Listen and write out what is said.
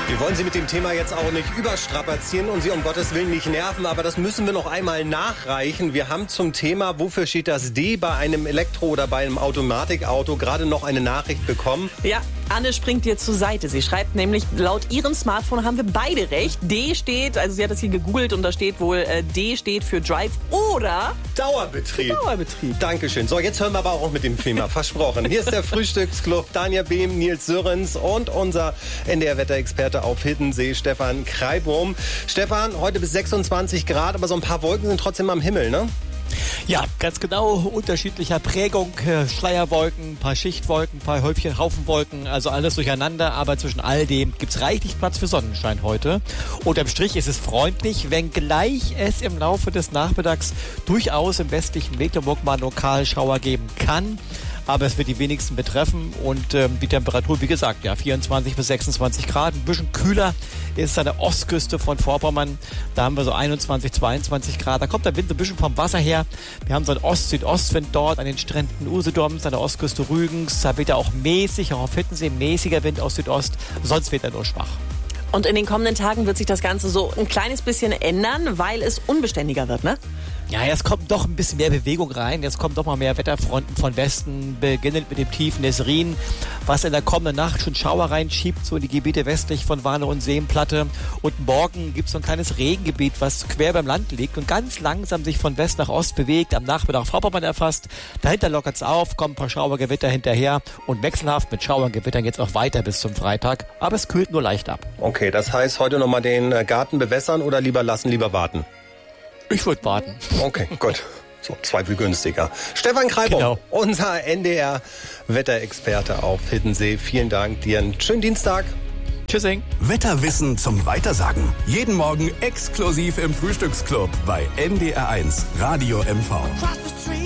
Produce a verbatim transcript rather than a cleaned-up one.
Wir wollen Sie mit dem Thema jetzt auch nicht überstrapazieren und Sie um Gottes Willen nicht nerven, aber das müssen wir noch einmal nachreichen. Wir haben zum Thema, wofür steht das D bei einem Elektro- oder bei einem Automatikauto, gerade noch eine Nachricht bekommen. Ja, Anne springt dir zur Seite. Sie schreibt nämlich, laut ihrem Smartphone haben wir beide recht. D steht, also sie hat das hier gegoogelt und da steht wohl, äh, D steht für Drive oder Dauerbetrieb. Dauerbetrieb. Dankeschön. So, jetzt hören wir aber auch mit dem Thema. Versprochen. Hier ist der Frühstücksclub. Daniel Behm, Nils Sörens und unser N D R-Wetterexperte auf Hiddensee, Stefan Kreibum. Stefan, heute bis sechsundzwanzig Grad, aber so ein paar Wolken sind trotzdem am Himmel, ne? Ja, ganz genau, unterschiedlicher Prägung, Schleierwolken, ein paar Schichtwolken, ein paar Häufchen Haufenwolken, also alles durcheinander, aber zwischen all dem gibt's reichlich Platz für Sonnenschein heute. Unterm Strich ist es freundlich, wenngleich es im Laufe des Nachmittags durchaus im westlichen Mecklenburg mal Lokalschauer geben kann. Aber es wird die wenigsten betreffen und ähm, die Temperatur, wie gesagt, ja, vierundzwanzig bis sechsundzwanzig Grad. Ein bisschen kühler ist es an der Ostküste von Vorpommern. Da haben wir so einundzwanzig, zweiundzwanzig Grad. Da kommt der Wind so ein bisschen vom Wasser her. Wir haben so einen Ost-Südostwind dort an den Stränden Usedoms, an der Ostküste Rügens. Da weht er auch mäßig, auch auf Hiddensee, mäßiger Wind aus Südost. Sonst weht er nur schwach. Und in den kommenden Tagen wird sich das Ganze so ein kleines bisschen ändern, weil es unbeständiger wird, ne? Ja, jetzt kommt doch ein bisschen mehr Bewegung rein. Jetzt kommen doch mal mehr Wetterfronten von Westen, beginnend mit dem tiefen Nesrin, was in der kommenden Nacht schon Schauer reinschiebt, so in die Gebiete westlich von Warnow und Seenplatte. Und morgen gibt es so ein kleines Regengebiet, was quer beim Land liegt und ganz langsam sich von West nach Ost bewegt, am Nachmittag Vorpommern erfasst. Dahinter lockert es auf, kommen ein paar Schauergewitter hinterher und wechselhaft mit Schauergewittern jetzt auch weiter bis zum Freitag. Aber es kühlt nur leicht ab. Okay, das heißt, heute nochmal den Garten bewässern oder lieber lassen, lieber warten? Ich würde warten. Okay, gut. So, Zweifel günstiger. Stefan Kreibum, genau. Unser N D R-Wetterexperte auf Hiddensee. Vielen Dank dir. Einen schönen Dienstag. Tschüssing. Wetterwissen zum Weitersagen. Jeden Morgen exklusiv im Frühstücksclub bei N D R eins Radio M V.